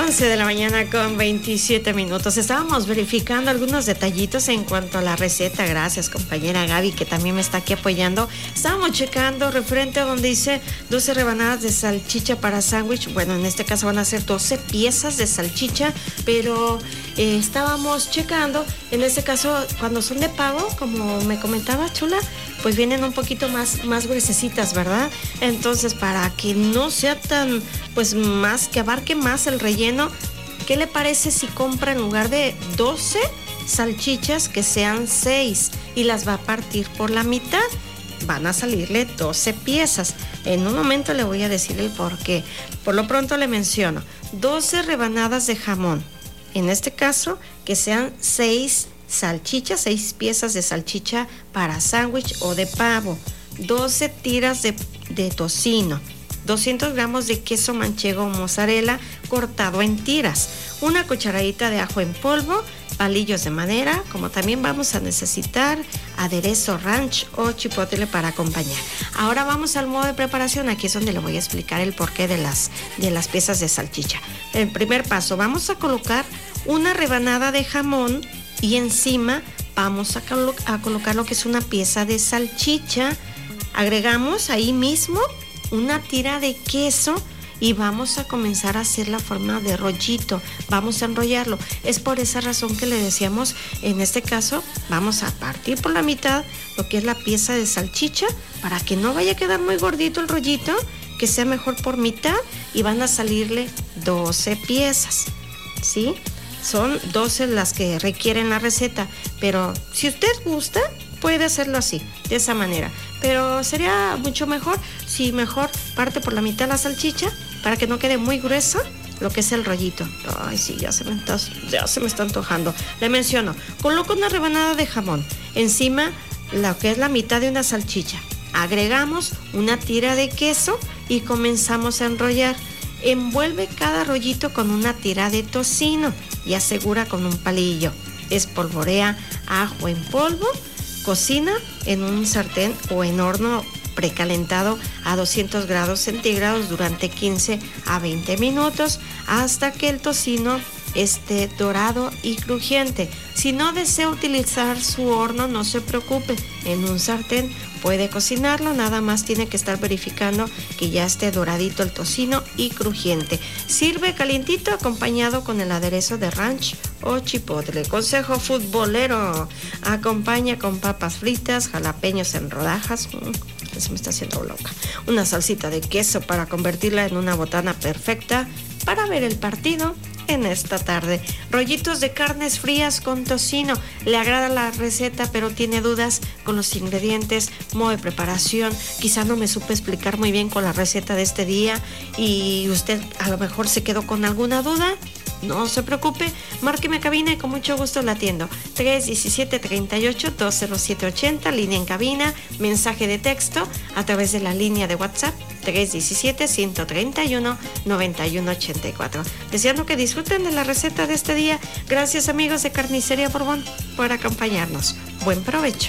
11 de la mañana con 27 minutos. Estábamos verificando algunos detallitos en cuanto a la receta. Gracias, compañera Gaby, que también me está aquí apoyando. Estábamos checando referente a donde dice 12 rebanadas de salchicha para sándwich. Bueno, en este caso van a ser 12 piezas de salchicha, pero estábamos checando, en este caso, cuando son de pavo, como me comentaba Chula, pues vienen un poquito más gruesecitas, ¿verdad? Entonces, para que no sea tan, pues más, que abarque más el relleno, ¿qué le parece si compra en lugar de 12 salchichas que sean 6 y las va a partir por la mitad? Van a salirle 12 piezas. En un momento le voy a decir el por qué. Por lo pronto le menciono 12 rebanadas de jamón. En este caso, que sean 6 salchichas, 6 piezas de salchicha para sándwich o de pavo, 12 tiras de tocino, 200 gramos de queso manchego o mozzarella cortado en tiras, una cucharadita de ajo en polvo, palillos de madera, como también vamos a necesitar aderezo ranch o chipotle para acompañar. Ahora vamos al modo de preparación. Aquí es donde le voy a explicar el porqué de las piezas de salchicha. El primer paso, vamos a colocar una rebanada de jamón y encima vamos a colocar lo que es una pieza de salchicha. Agregamos ahí mismo una tira de queso y vamos a comenzar a hacer la forma de rollito. Vamos a enrollarlo. Es por esa razón que le decíamos, en este caso, vamos a partir por la mitad lo que es la pieza de salchicha para que no vaya a quedar muy gordito el rollito, que sea mejor por mitad, y van a salirle 12 piezas, ¿sí? Son 12 las que requieren la receta, pero si usted gusta, puede hacerlo así, de esa manera. Pero sería mucho mejor si mejor parte por la mitad la salchicha para que no quede muy gruesa lo que es el rollito. Ay, sí, ya se me está antojando. Le menciono, coloco una rebanada de jamón, encima lo que es la mitad de una salchicha. Agregamos una tira de queso y comenzamos a enrollar. Envuelve cada rollito con una tira de tocino y asegura con un palillo. Espolvorea ajo en polvo. Cocina en un sartén o en horno precalentado a 200 grados centígrados durante 15 a 20 minutos hasta que el tocino esté dorado y crujiente. Si no desea utilizar su horno, no se preocupe. En un sartén puede cocinarlo, nada más tiene que estar verificando que ya esté doradito el tocino y crujiente. Sirve calientito acompañado con el aderezo de ranch o chipotle. Consejo futbolero: acompaña con papas fritas, jalapeños en rodajas. Eso me está haciendo loca. Una salsita de queso para convertirla en una botana perfecta para ver el partido en esta tarde. Rollitos de carnes frías con tocino. Le agrada la receta, pero tiene dudas con los ingredientes, modo de preparación. Quizá no me supe explicar muy bien con la receta de este día y usted a lo mejor se quedó con alguna duda. No se preocupe, márqueme a cabina y con mucho gusto la atiendo. 317-38-20780, línea en cabina, mensaje de texto a través de la línea de WhatsApp 317-131-9184. Deseando que disfruten de la receta de este día. Gracias, amigos de Carnicería Borbón, por acompañarnos. Buen provecho.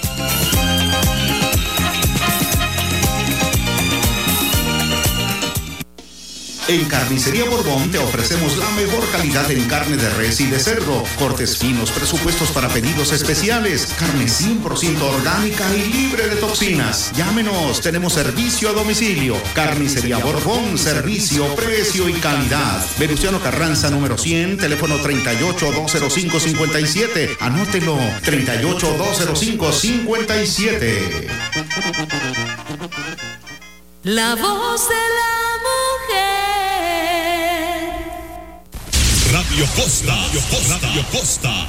En Carnicería Borbón te ofrecemos la mejor calidad en carne de res y de cerdo, cortes finos, presupuestos para pedidos especiales, carne 100% orgánica y libre de toxinas. Llámenos, tenemos servicio a domicilio. Carnicería Borbón, servicio, precio y calidad. Venustiano Carranza, número 100, teléfono 38-205-57. Anótelo, 38-205-57. La voz de la mujer. Radio Costa, Radio Costa.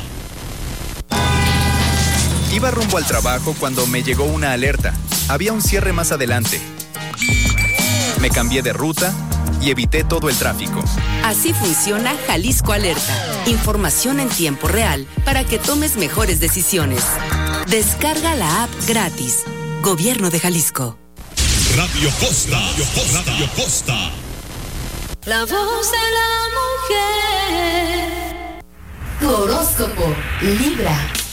Iba rumbo al trabajo cuando me llegó una alerta. Había un cierre más adelante. Me cambié de ruta y evité todo el tráfico. Así funciona Jalisco Alerta. Información en tiempo real para que tomes mejores decisiones. Descarga la app gratis. Gobierno de Jalisco. Radio Costa, Radio Costa. La voz de la mujer. Tu horóscopo, Libra.